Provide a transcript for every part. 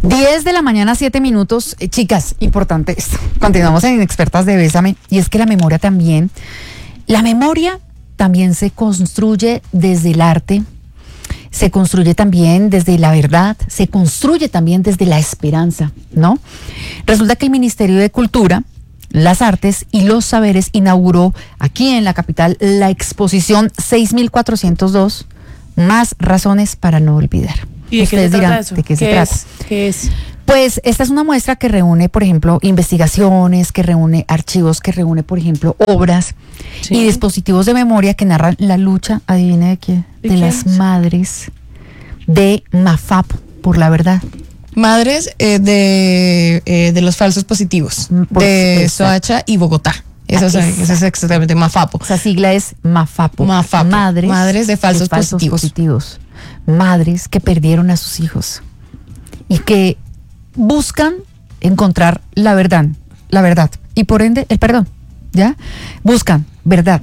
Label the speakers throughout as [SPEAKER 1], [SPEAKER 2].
[SPEAKER 1] 10 de la mañana, 7 minutos. Chicas, importante esto. Continuamos en Expertas de Bésame. Y es que la memoria también se construye desde el arte, se construye también desde la verdad, se construye también desde la esperanza, ¿no? Resulta que el Ministerio de Cultura, las Artes y los Saberes inauguró aquí en la capital la exposición 6402, Más razones para no olvidar.
[SPEAKER 2] ¿Y de qué se trata eso?
[SPEAKER 1] ¿De qué se trata?
[SPEAKER 2] ¿Qué es?
[SPEAKER 1] Pues esta es una muestra que reúne, por ejemplo, investigaciones, que reúne archivos, que reúne, por ejemplo, obras y dispositivos de memoria que narran la lucha, adivine de quién, de las madres de Mafapo, por la verdad.
[SPEAKER 3] Madres de los falsos positivos, de Soacha y Bogotá. Eso es exactamente Mafapo.
[SPEAKER 1] Esa sigla es Mafapo.
[SPEAKER 3] Madres de falsos positivos.
[SPEAKER 1] Madres que perdieron a sus hijos y que buscan encontrar la verdad y por ende el perdón, ¿ya? Buscan verdad,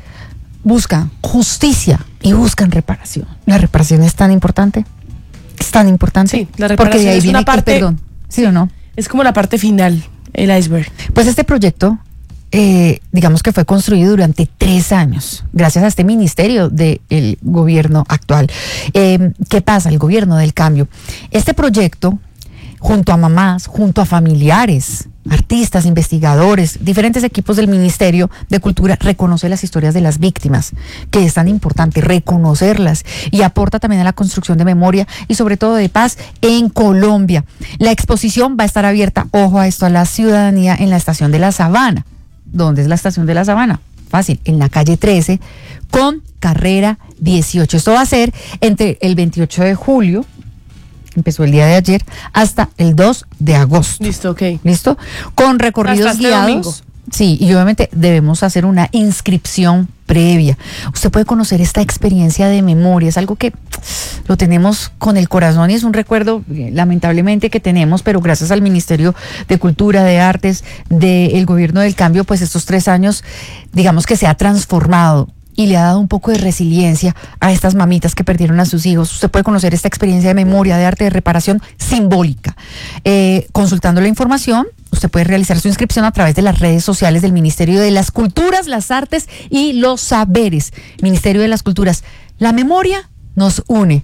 [SPEAKER 1] buscan justicia y buscan reparación. La reparación es tan importante,
[SPEAKER 2] Sí, la reparación
[SPEAKER 1] porque de ahí
[SPEAKER 2] es
[SPEAKER 1] viene
[SPEAKER 2] una parte,
[SPEAKER 1] el perdón, ¿sí o no?
[SPEAKER 2] Es como la parte final, el iceberg.
[SPEAKER 1] Pues este proyecto, digamos que fue construido durante 3 años, gracias a este ministerio del gobierno actual. ¿Qué pasa? El gobierno del cambio. Este proyecto, junto a mamás, junto a familiares, artistas, investigadores, diferentes equipos del Ministerio de Cultura, reconoce las historias de las víctimas, que es tan importante reconocerlas, y aporta también a la construcción de memoria y sobre todo de paz en Colombia. La exposición va a estar abierta, ojo a esto, a la ciudadanía en la Estación de la Sabana. ¿Dónde es la Estación de la Sabana? Fácil, en la calle 13 con carrera 18. Esto va a ser entre el 28 de julio, empezó el día de ayer, hasta el 2 de agosto.
[SPEAKER 2] Listo, ok.
[SPEAKER 1] ¿Listo? Con recorridos guiados. Domingo. Sí, y obviamente debemos hacer una inscripción previa. Usted puede conocer esta experiencia de memoria, es algo que lo tenemos con el corazón y es un recuerdo lamentablemente que tenemos, pero gracias al Ministerio de Cultura, de Artes, del Gobierno del Cambio, pues estos 3 años, digamos que se ha transformado y le ha dado un poco de resiliencia a estas mamitas que perdieron a sus hijos. Usted puede conocer esta experiencia de memoria, de arte, de reparación simbólica. Consultando la información, usted puede realizar su inscripción a través de las redes sociales del Ministerio de las Culturas, las Artes y los Saberes. Ministerio de las Culturas. La memoria nos une,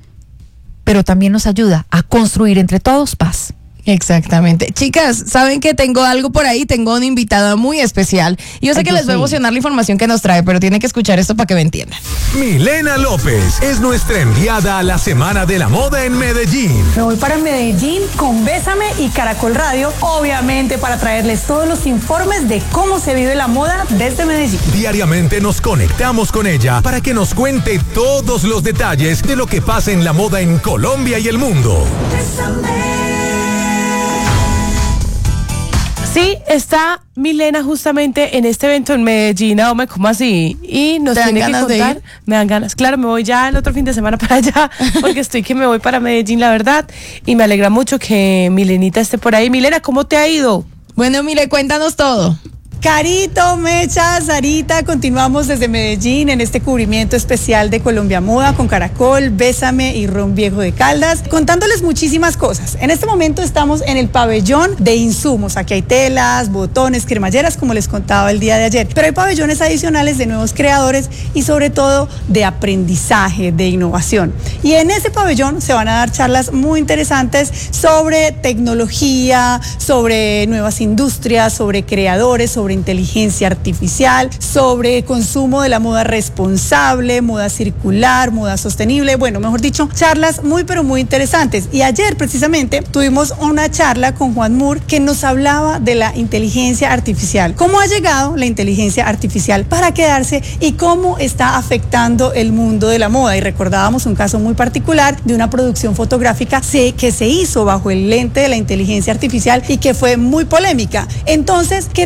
[SPEAKER 1] pero también nos ayuda a construir entre todos paz.
[SPEAKER 3] Exactamente. Chicas, ¿saben que tengo algo por ahí? Tengo una invitada muy especial. Y yo sé que les va a emocionar la información que nos trae, pero tienen que escuchar esto para que me entiendan.
[SPEAKER 4] Milena López es nuestra enviada a la Semana de la Moda en Medellín.
[SPEAKER 5] Me voy para Medellín con Bésame y Caracol Radio, obviamente para traerles todos los informes de cómo se vive la moda desde Medellín.
[SPEAKER 4] Diariamente nos conectamos con ella para que nos cuente todos los detalles de lo que pasa en la moda en Colombia y el mundo.
[SPEAKER 2] Sí, está Milena justamente en este evento en Medellín, hombre, ¿cómo así? Y nos tiene que contar. Me dan ganas. Claro, me voy ya el otro fin de semana para allá, porque estoy que me voy para Medellín, la verdad. Y me alegra mucho que Milenita esté por ahí. Milena, ¿cómo te ha ido?
[SPEAKER 3] Bueno, Mile, cuéntanos todo.
[SPEAKER 5] Carito, Mecha, Sarita, continuamos desde Medellín en este cubrimiento especial de Colombia Moda con Caracol, Bésame y Ron Viejo de Caldas, contándoles muchísimas cosas. En este momento estamos en el pabellón de insumos. Aquí hay telas, botones, cremalleras, como les contaba el día de ayer. Pero hay pabellones adicionales de nuevos creadores y sobre todo de aprendizaje, de innovación. Y en ese pabellón se van a dar charlas muy interesantes sobre tecnología, sobre nuevas industrias, sobre creadores, sobre inteligencia artificial, sobre consumo de la moda responsable, moda circular, moda sostenible, bueno, mejor dicho, charlas muy pero muy interesantes. Y ayer precisamente tuvimos una charla con Juan Moore que nos hablaba de la inteligencia artificial, cómo ha llegado la inteligencia artificial para quedarse y cómo está afectando el mundo de la moda. Y recordábamos un caso muy particular de una producción fotográfica que se hizo bajo el lente de la inteligencia artificial y que fue muy polémica. Entonces, ¿qué tanto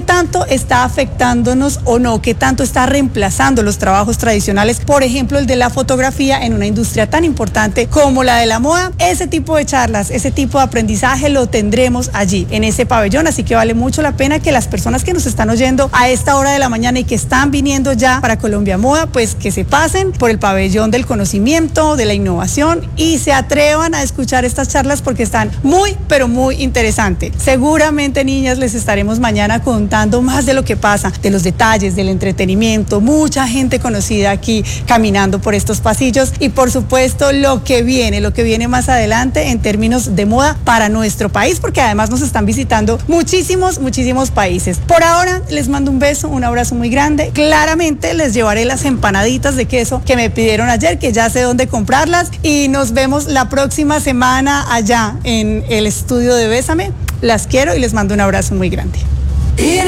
[SPEAKER 5] está afectándonos o no, qué tanto está reemplazando los trabajos tradicionales, por ejemplo, el de la fotografía en una industria tan importante como la de la moda. Ese tipo de charlas, ese tipo de aprendizaje lo tendremos allí, en ese pabellón, así que vale mucho la pena que las personas que nos están oyendo a esta hora de la mañana y que están viniendo ya para Colombia Moda, pues que se pasen por el pabellón del conocimiento, de la innovación y se atrevan a escuchar estas charlas porque están muy, pero muy interesantes. Seguramente, niñas, les estaremos mañana contando más de lo que pasa, de los detalles, del entretenimiento, mucha gente conocida aquí caminando por estos pasillos y por supuesto lo que viene más adelante en términos de moda para nuestro país, porque además nos están visitando muchísimos países. Por ahora les mando un beso, un abrazo muy grande. Claramente les llevaré las empanaditas de queso que me pidieron ayer, que ya sé dónde comprarlas, y nos vemos la próxima semana allá en el estudio de Bésame. Las quiero y les mando un abrazo muy grande.